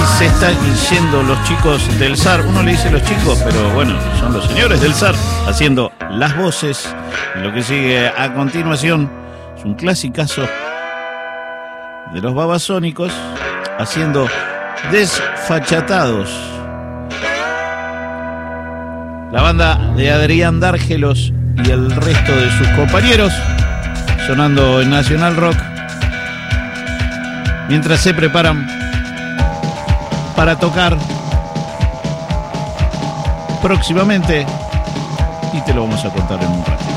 Se están yendo los chicos del SAR. Uno le dice los chicos, pero bueno, son los señores del SAR haciendo las voces. Y lo que sigue a continuación es un clasicazo de los Babasónicos haciendo Desfachatados. La banda de Adrián Dárgelos y el resto de sus compañeros sonando en Nacional Rock mientras se preparan para tocar próximamente, y te lo vamos a contar en un rato.